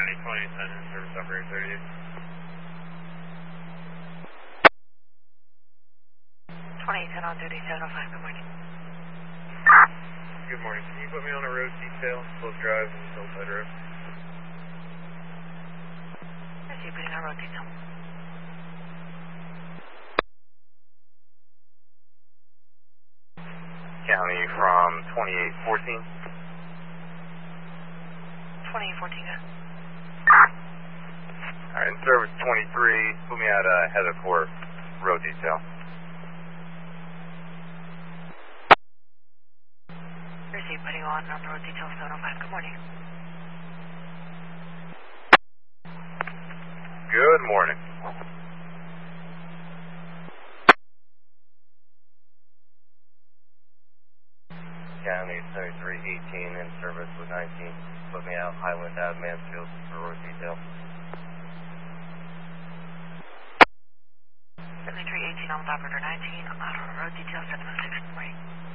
County 2010 in service operator 30. 2010 on duty, 705, good morning. Good morning. Can you put me on a road detail, Slope Drive and Hillside Road? Yes, you're putting on road detail. County from 2814. 2014, good. Alright, in service 23, put me at Heather Court road detail. Receive, putting on road detail, 705, good morning. Good morning. County 7318 in service with 19. Put me out Highland Ave, Mansfield for road detail. 7318 on with operator 19, on road detail 706, good morning.